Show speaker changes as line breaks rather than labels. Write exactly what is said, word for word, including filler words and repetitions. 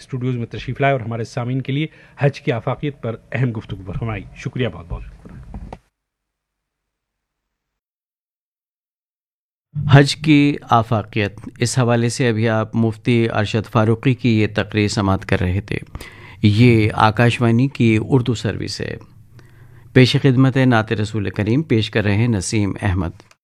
Studios में तशरीफ़ लाए और हमारे सामीन के लिए हज की आफाकियत पर अहम गुफ्तगू फरमाई। शुक्रिया, बहुत बहुत शुक्रिया।
हज की आफाकियत, इस हवाले से अभी आप मुफ्ती अरशद फ़ारूक़ी की ये तकरीर समात कर रहे थे। ये आकाशवाणी की उर्दू सर्विस है। पेश खिदमत है नाते रसूल करीम, पेश कर रहे हैं नसीम अहमद।